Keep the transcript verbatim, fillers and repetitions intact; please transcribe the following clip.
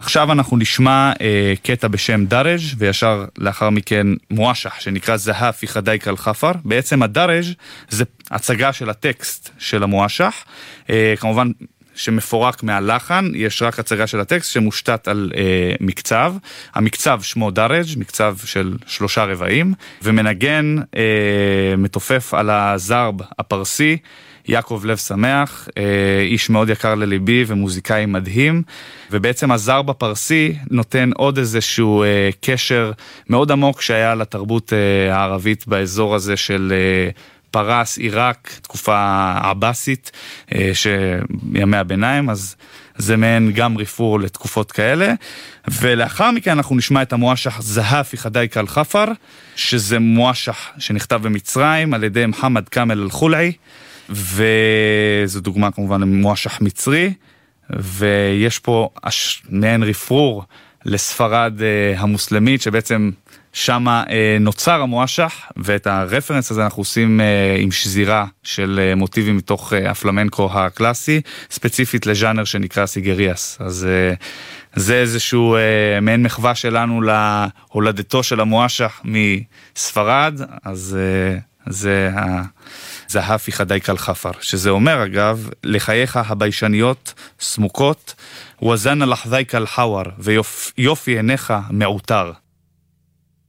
עכשיו אנחנו נשמע אה, קטע בשם דרג' וישר לאחר מכן מואשח שנקרא זהב פי חדייק אל חפר. בעצם הדרג' זה הצגה של הטקסט של המואשח, אה, כמובן שמפורק מהלחן, יש רק הצגה של הטקסט שמושתת על אה, מקצב. המקצב שמו דרג', מקצב של שלושה רבעים, ומנגן אה, מתופף על הזרב הפרסי, יעקב לב שמח, אה, איש מאוד יקר לליבי ומוזיקאי מדהים, ובעצם הזרב הפרסי נותן עוד איזשהו אה, קשר מאוד עמוק שהיה לתרבות אה, הערבית באזור הזה של אה, פרס, עיראק, תקופה עבאסית, שימי הביניים, אז זה מעין גם ריפור לתקופות כאלה. ולאחר מכן אנחנו נשמע את המואשח זהב פי חדייק אל חפר, שזה מואשח שנכתב במצרים על ידי מוחמד כאמל אל-חולעי, וזו דוגמה כמובן למואשח מצרי, ויש פה מעין ריפרור לספרד המוסלמית, שבעצם שמה נוצר המואשח, ואת הרפרנס הזה אנחנו עושים עם שזירה של מוטיבים מתוך הפלמנקו הקלאסי, ספציפית לז'אנר שנקרא סיגריאס. אז זה איזשהו מעין מחווה שלנו להולדתו של המואשח מספרד, אז זה זהב פי חדייק אל חפר, שזה אומר אגב, לחייך הביישניות סמוקות, וזן לחדייק אל חוור, ויופי עיניך מעוטר.